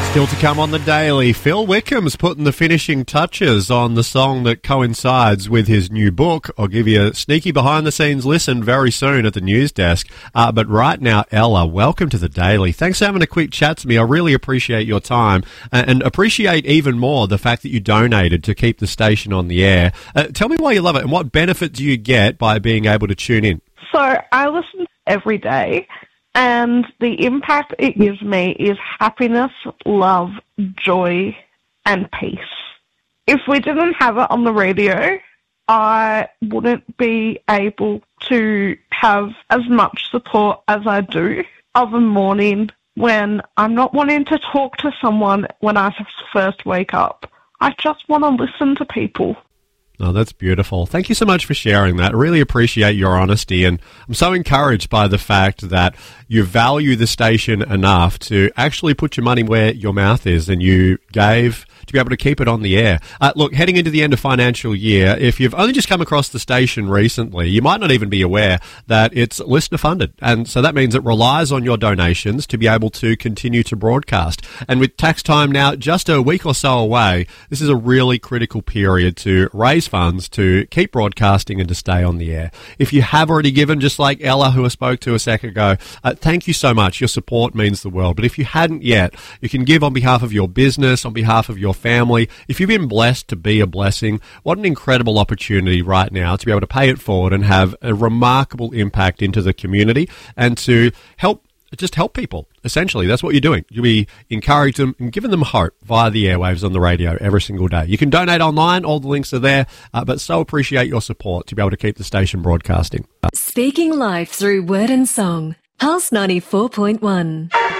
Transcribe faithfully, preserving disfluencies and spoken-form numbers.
Still to come on the Daily, Phil Wickham's putting the finishing touches on the song that coincides with his new book. I'll give you a sneaky behind-the-scenes listen very soon at the news desk. Uh, but right now, Ella, welcome to the Daily. Thanks for having a quick chat to me. I really appreciate your time and, and appreciate even more the fact that you donated to keep the station on the air. Uh, tell me why you love it and what benefit do you get by being able to tune in? So I listen every day. And the impact it gives me is happiness, love, joy, and peace. If we didn't have it on the radio, I wouldn't be able to have as much support as I do of a morning when I'm not wanting to talk to someone when I first wake up. I just want to listen to people. Oh, that's beautiful. Thank you so much for sharing that. I really appreciate your honesty, and I'm so encouraged by the fact that you value the station enough to actually put your money where your mouth is, and you gave to be able to keep it on the air. Uh, look, heading into the end of financial year, if you've only just come across the station recently, you might not even be aware that it's listener funded. And so that means it relies on your donations to be able to continue to broadcast. And with tax time now just a week or so away, this is a really critical period to raise funds to keep broadcasting and to stay on the air. If you have already given, just like Ella, who I spoke to a second ago, uh, thank you so much. Your support means the world. But if you hadn't yet, you can give on behalf of your business, on behalf of your family. If you've been blessed to be a blessing, what an incredible opportunity right now to be able to pay it forward and have a remarkable impact into the community and to help just help people. Essentially, that's what you're doing. You'll be encouraging them and giving them hope via the airwaves on the radio every single day. You can donate online. All the links are there. Uh, but so appreciate your support to be able to keep the station broadcasting. Speaking life through word and song. Pulse ninety-four point one.